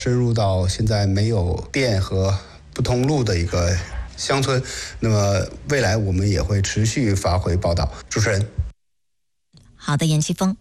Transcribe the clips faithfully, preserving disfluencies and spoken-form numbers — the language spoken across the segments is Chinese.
深入到现在没有电和不通路的一个乡村，那么未来我们也会持续发回报道。主持人， 好的，严奇峰。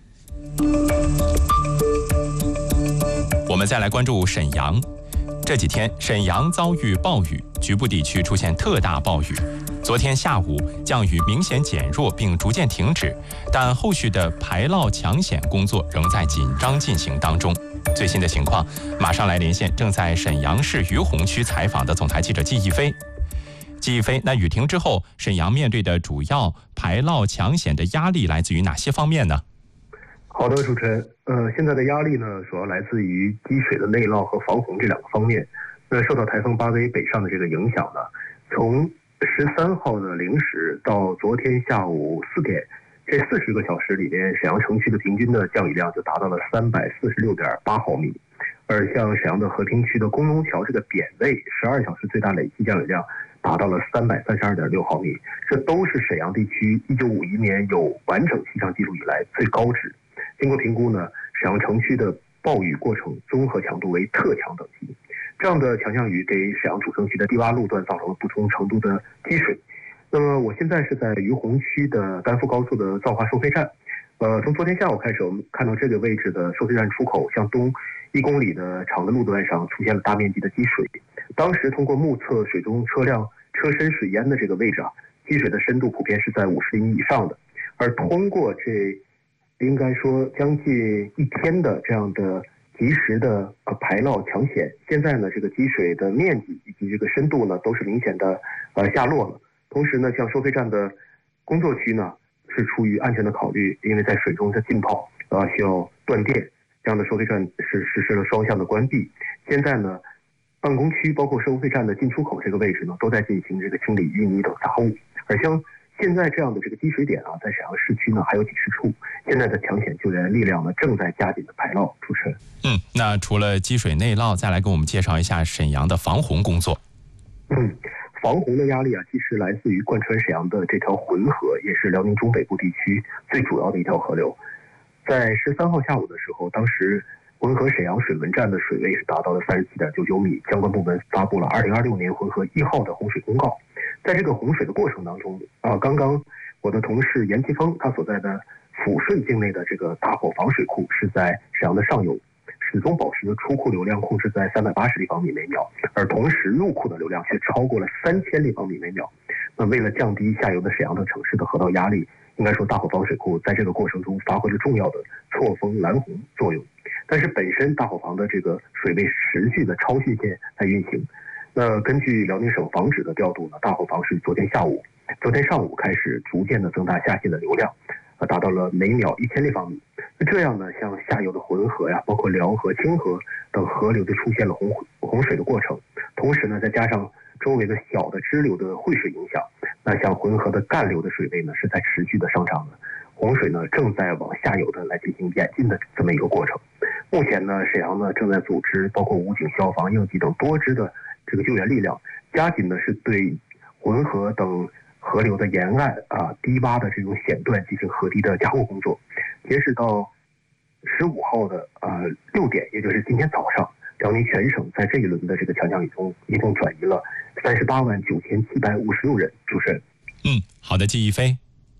我们再来关注沈阳。这几天，沈阳遭遇暴雨，局部地区出现特大暴雨。昨天下午，降雨明显减弱并逐渐停止，但后续的排涝抢险工作仍在紧张进行当中。最新的情况，马上来连线正在沈阳市于洪区采访的总台记者季一飞。季一飞，那雨停之后，沈阳面对的主要排涝抢险的压力来自于哪些方面呢？ 好的，主持人，呃，现在的压力呢，主要来自于积水的内涝和防洪这两个方面。那受到台风巴威北上的这个影响呢，从十三号的零时到昨天下午四点，这四十个小时里面，沈阳城区的平均的降雨量就达到了三百四十六点八毫米，而像沈阳的和平区的工农桥这个扁位，十二小时最大累计降雨量达到了三百三十二点六毫米，这都是沈阳地区一九五一年有完整气象记录以来最高值。经过评估呢，沈阳城区的暴雨过程综合强度为特强等级。这样的强降雨给沈阳主城区的低洼路段造成了不同程度的积水。那么我现在是在于洪区的丹阜高速的造化收费站，呃，从昨天下午开始，我们看到这个位置的收费站出口向东一公里的长的路段上出现了大面积的积水。当时通过目测水中车辆车身水淹的这个位置啊，积水的深度普遍是在五十厘米以上的。而通过这应该说将近一天的这样的及时的呃排涝抢险，现在呢这个积水的面积以及这个深度呢都是明显的呃下落了。同时呢，像收费站的工作区呢是出于安全的考虑，因为在水中的浸泡呃需要断电，这样的收费站是实施了双向的关闭。现在呢，办公区包括收费站的进出口这个位置呢都在进行这个清理淤泥等杂物，而像现在这样的这个积水点啊，在沈阳市区呢还有几十处。现在的抢险救援力量呢正在加紧的排涝。主持人， 嗯，那除了积水内涝，再来给我们介绍一下沈阳的防洪工作。 嗯，防洪的压力啊，既是来自于贯穿沈阳的这条浑河，也是辽宁中北部地区最主要的一条河流。在十三号下午的时候，当时浑河沈阳水文站的水位是达到了三十七点九九米，相关部门发布了二零二六年浑河一号的洪水公告。在这个洪水的过程当中啊，刚刚我的同事严奇峰他所在的抚顺境内的这个大伙房水库是在沈阳的上游，始终保持着出库流量控制在三百八十立方米每秒，而同时入库的流量却超过了三千立方米每秒。那为了降低下游的沈阳等城市的河道压力，应该说大伙房水库在这个过程中发挥了重要的错峰拦洪作用。但是本身大伙房的这个水位持续的超汛线在运行。那根据辽宁省防指的调度呢，大伙房是昨天下午、昨天上午开始逐渐的增大下线的流量，呃，达到了每秒一千立方米。那这样呢，像下游的浑河呀，包括辽河、清河等河流就出现了洪洪水的过程。同时呢，再加上周围的小的支流的汇水影响，那像浑河的干流的水位呢是在持续的上涨的，洪水呢正在往下游的来进行演进的这么一个过程。目前呢，沈阳呢正在组织包括武警、消防、应急等多支的这个救援力量，加紧的是对浑河等河流的沿岸啊低洼的这种险段进行河堤的加固工作。截止到十五号的呃六点，也就是今天早上，辽宁全省在这一轮的这个强降雨中，一共转移了三十八万九千七百五十六人。主持人， 嗯，好的，季一飞。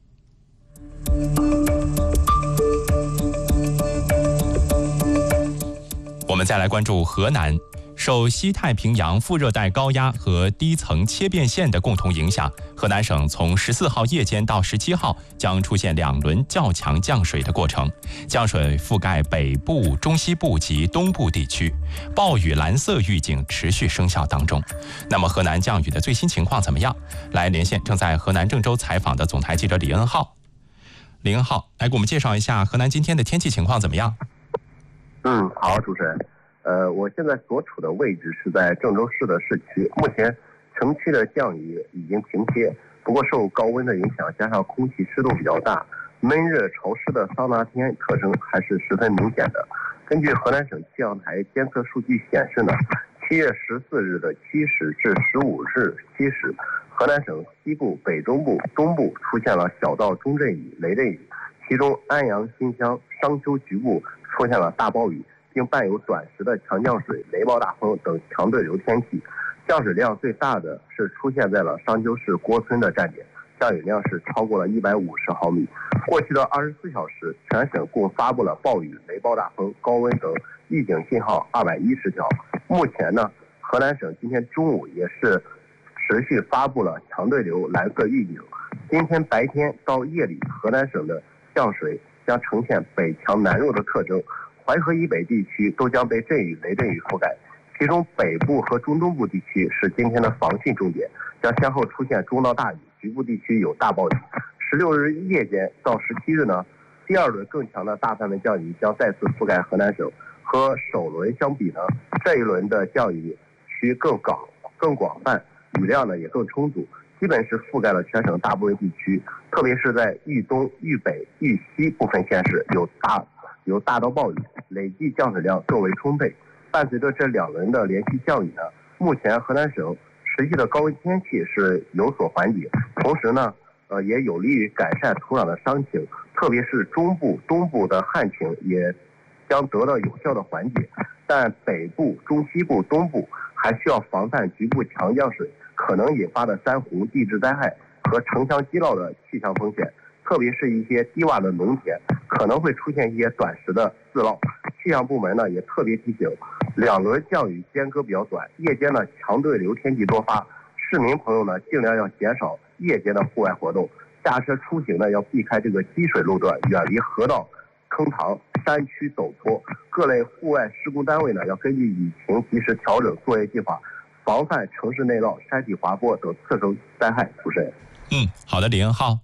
我们再来关注河南。受西太平洋副热带高压和低层切变线的共同影响，河南省从十四号夜间到十七号将出现两轮较强降水的过程，降水覆盖北部、中西部及东部地区，暴雨蓝色预警持续生效当中。那么河南降雨的最新情况怎么样？来连线正在河南郑州采访的总台记者李恩浩。李恩浩，来给我们介绍一下河南今天的天气情况怎么样？ 嗯，好，主持人。呃，我现在所处的位置是在郑州市的市区，目前城区的降雨已经停歇，不过受高温的影响，加上空气湿度比较大，闷热潮湿的桑拿天特征还是十分明显的。根据河南省气象台监测数据显示呢，七月十四日的七时至十五日七时，河南省西部、北中部、中部出现了小到中阵雨、雷阵雨，其中安阳、新乡、商丘局部出现了大暴雨。 并伴有短时的强降水、雷暴大风等强对流天气。降水量最大的是出现在了商丘市郭村的站点，降雨量是超过了一百五十毫米。过去的二十四小时，全省共发布了暴雨、雷暴大风、高温等预警信号二百一十条。目前呢，河南省今天中午也是持续发布了强对流蓝色预警。今天白天到夜里，河南省的降水将呈现北强南弱的特征，淮河以北地区都将被阵雨、雷阵雨覆盖。其中北部和中东部地区是今天的防汛重点，将先后出现中到大雨，局部地区有大暴雨。十六日夜间到十七日呢，第二轮更强的大范围降雨将再次覆盖河南省。和首轮相比呢，这一轮的降雨区更广、更广泛，雨量呢也更充足，基本是覆盖了全省大部分地区，特别是在豫东、豫北、豫西部分县市有大有大到暴雨，累计降水量更为充沛。伴随着这两轮的连续降雨呢，目前河南省持续的高温天气是有所缓解，同时呢，呃，也有利于改善土壤的伤情，特别是中部、东部的旱情也将得到有效的缓解。但北部、中西部、东部还需要防范局部强降水可能引发的山洪、地质灾害和城乡积涝的气象风险，特别是一些低洼的农田可能会出现一些短时的自涝。气象部门呢也特别提醒，两轮降雨间隔比较短，夜间呢强对流天气多发，市民朋友呢尽量要减少夜间的户外活动，驾车出行呢要避开这个积水路段，远离河道、坑塘、山区陡坡。各类户外施工单位呢要根据雨情及时调整作业计划，防范城市内涝、山体滑坡等次生灾害。主持人， 嗯，好的，李恩浩。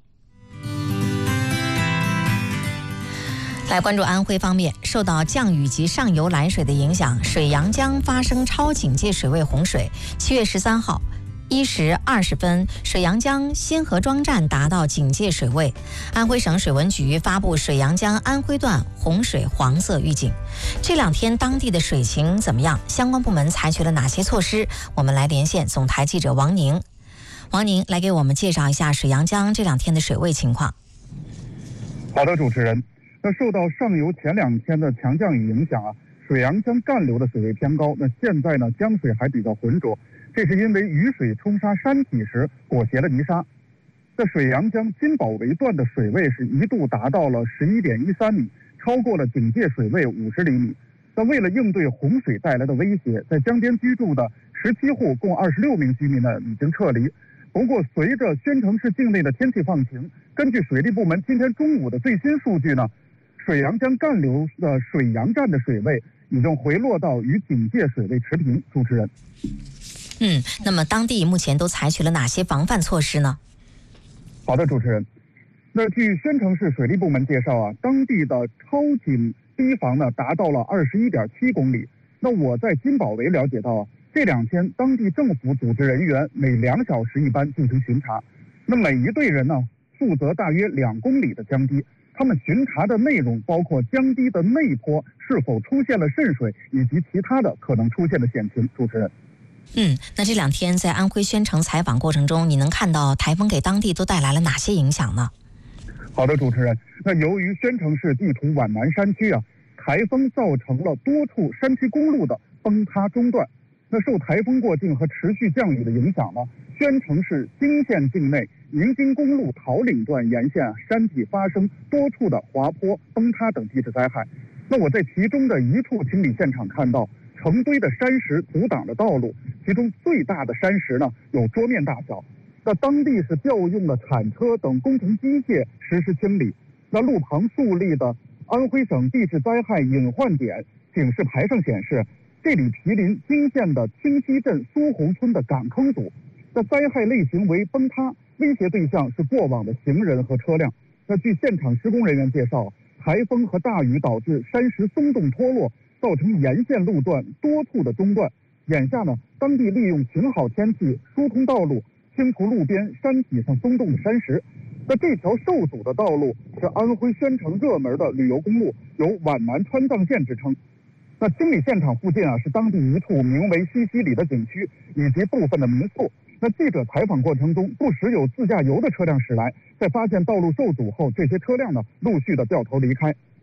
来关注安徽方面，受到降雨及上游来水的影响，水阳江发生超警戒水位洪水。七月十三号一时二十分，水阳江新河庄站达到警戒水位。安徽省水文局发布水阳江安徽段洪水黄色预警。这两天当地的水情怎么样？相关部门采取了哪些措施？我们来连线总台记者王宁。王宁来给我们介绍一下水阳江这两天的水位情况。 好的，主持人。那受到上游前两天的强降雨影响啊，水阳江干流的水位偏高。那现在呢，江水还比较浑浊，这是因为雨水冲刷山体时裹挟了泥沙。在水阳江金宝围段的水位是一度达到了十一点一三米，超过了警戒水位五十厘米。那为了应对洪水带来的威胁，在江边居住的十七户共二十六名居民呢已经撤离。不过，随着宣城市境内的天气放晴，根据水利部门今天中午的最新数据呢，水阳江干流的水阳站的水位已经回落到与警戒水位持平。主持人， 嗯，那么当地目前都采取了哪些防范措施呢？ 好的，主持人。那据宣城市水利部门介绍啊，当地的超警堤防呢达到了二十一点七公里。那我在金宝围了解到啊，这两天当地政府组织人员每两小时一班进行巡查，那每一队人呢负责大约两公里的江堤。他们巡查的内容包括江堤的内坡是否出现了渗水，以及其他的可能出现的险情。主持人， 嗯，那这两天在安徽宣城采访过程中，你能看到台风给当地都带来了哪些影响呢？ 好的，主持人。那由于宣城市地处皖南山区啊，台风造成了多处山区公路的崩塌中断。那受台风过境和持续降雨的影响呢，宣城市泾县境内宁津公路桃岭段沿线山体发生多处的滑坡、崩塌等地质灾害。那我在其中的一处清理现场看到，成堆的山石阻挡了道路，其中最大的山石呢有桌面大小。那当地是调用了铲车等工程机械实施清理。那路旁竖立的安徽省地质灾害隐患点警示牌上显示，这里毗邻泾县的清溪镇苏洪村的赶坑组。那灾害类型为崩塌，威胁对象是过往的行人和车辆。那据现场施工人员介绍，台风和大雨导致山石松动脱落，造成沿线路段多处的中断。眼下呢，当地利用晴好天气疏通道路，清除路边山体上松动的山石。那这条受阻的道路是安徽宣城热门的旅游公路，有皖南川藏线之称。那清理现场附近啊，是当地一处名为西溪里的景区，以及部分的民宿。那记者采访过程中，不时有自驾游的车辆驶来，在发现道路受阻后，这些车辆呢陆续的掉头离开。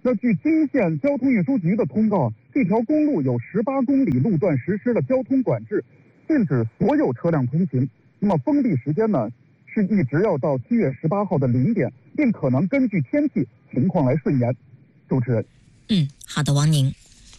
那据金县交通运输局的通告，这条公路有十八公里路段实施了交通管制，禁止所有车辆通行。那么封闭时间呢，是一直要到七月十八号的零点，并可能根据天气情况来顺延。主持人， 嗯，好的，王宁。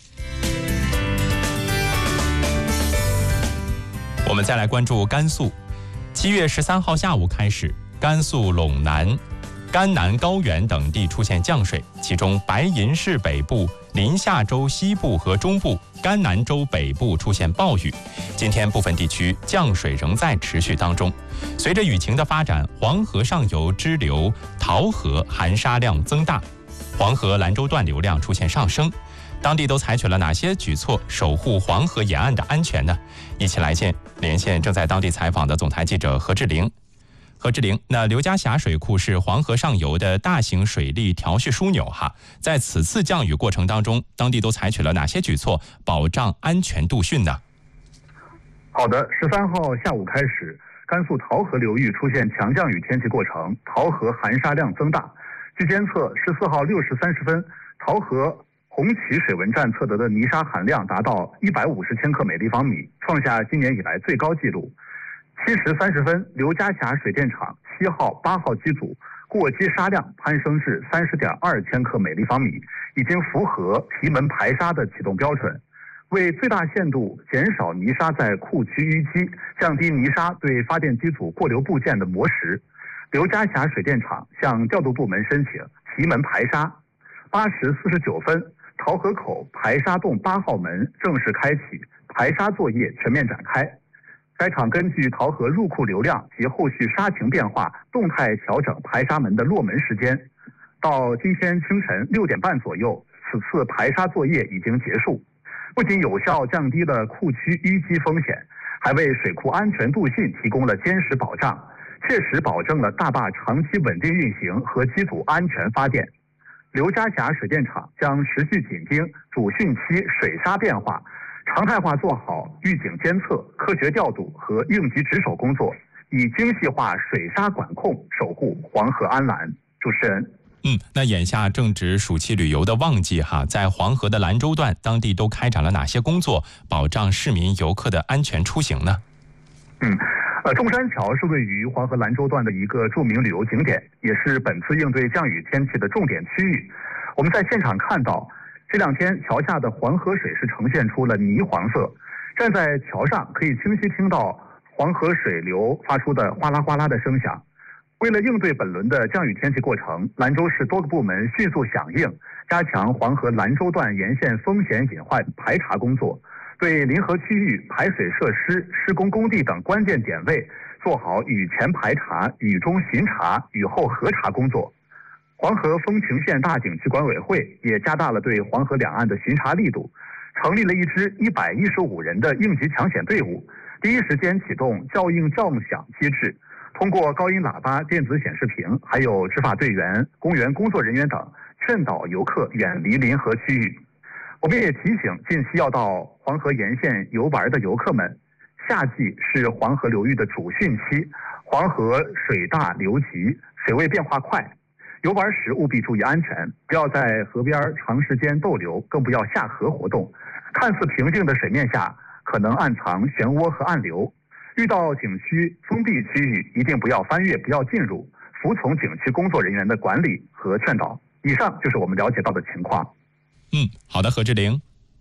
我们再来关注甘肃。七月十三号下午开始，甘肃陇南、甘南高原等地出现降水，其中白银市北部、临夏州西部和中部、甘南州北部出现暴雨。今天部分地区降水仍在持续当中。随着雨情的发展，黄河上游支流桃河含沙量增大，黄河兰州段流量出现上升。当地都采取了哪些举措守护黄河沿岸的安全呢？一起来见连线正在当地采访的总台记者何志玲。何志玲，那刘家峡水库是黄河上游的大型水利调蓄枢纽哈，在此次降雨过程当中，当地都采取了哪些举措保障安全度汛呢？ 好的，十三号下午开始，甘肃桃河流域出现强降雨天气过程，桃河含沙量增大。据监测，十四号六时三十分，桃河红旗水文站测得的泥沙含量达到一百五十千克每立方米，创下今年以来最高纪录。七时三十分，刘家峡水电厂七号、八号机组过机沙量攀升至三十点二千克每立方米，已经符合提门排沙的启动标准。为最大限度减少泥沙在库区淤积，降低泥沙对发电机组过流部件的磨蚀，刘家峡水电厂向调度部门申请提门排沙。八时四十九分，桃河口排沙洞八号门正式开启，排沙作业全面展开。该厂根据桃河入库流量及后续沙情变化，动态调整排沙门的落门时间。到今天清晨六点半左右，此次排沙作业已经结束，不仅有效降低了库区淤积风险，还为水库安全度汛提供了坚实保障，切实保证了大坝长期稳定运行和机组安全发电。刘家峡水电厂将持续紧盯主汛期水沙变化，常态化做好预警监测、科学调度和应急值守工作，以精细化水沙管控，守护黄河安澜。主持人， 嗯，那眼下正值暑期旅游的旺季哈，在黄河的兰州段，当地都开展了哪些工作，保障市民游客的安全出行呢？ 嗯。呃，中山桥是位于黄河兰州段的一个著名旅游景点，也是本次应对降雨天气的重点区域。我们在现场看到，这两天桥下的黄河水是呈现出了泥黄色，站在桥上可以清晰听到黄河水流发出的哗啦哗啦的声响。为了应对本轮的降雨天气过程，兰州市多个部门迅速响应，加强黄河兰州段沿线风险隐患排查工作，对临河区域排水设施、施工工地等关键点位做好雨前排查、雨中巡查、雨后核查工作。黄河风情县大景区管委会也加大了对黄河两岸的巡查力度，成立了一支一百一十五人的应急抢险队伍，第一时间启动叫应叫响机制，通过高音喇叭、电子显示屏，还有执法队员、公园工作人员等，劝导游客远离临河区域。我们也提醒近期要到黄河沿线游玩的游客们，夏季是黄河流域的主汛期，黄河水大流急，水位变化快，游玩时务必注意安全，不要在河边长时间逗留，更不要下河活动。看似平静的水面下，可能暗藏漩涡和暗流。遇到景区封闭区域，一定不要翻越，不要进入，服从景区工作人员的管理和劝导。以上就是我们了解到的情况。 嗯，好的，何志玲。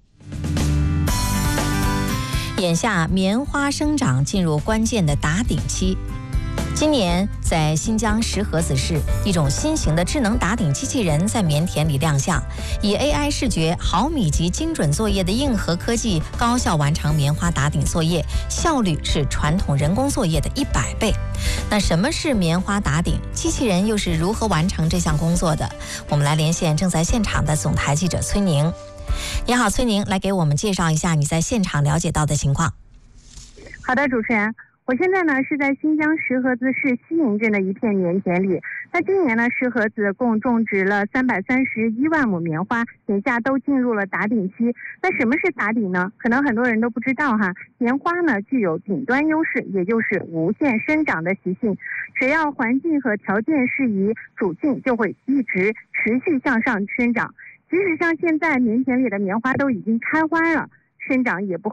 眼下棉花生长进入关键的打顶期。今年在新疆石河子市，一种新型的智能打顶机器人在棉田里亮相，以 A I 视觉、毫米级精准作业的硬核科技，高效完成棉花打顶作业，效率是传统人工作业的一百倍。那什么是棉花打顶？机器人又是如何完成这项工作的？我们来连线正在现场的总台记者崔宁。你好，崔宁，来给我们介绍一下你在现场了解到的情况。 好的，主持人。我现在呢是在新疆石河子市西营镇的一片棉田里。那今年呢，石河子共种植了三百三十一万亩棉花，眼下都进入了打顶期。那什么是打顶呢？可能很多人都不知道哈。棉花呢具有顶端优势，也就是无限生长的习性。只要环境和条件适宜，主茎就会一直持续向上生长。 即使像现在棉田里的棉花都已经开花了，生长也不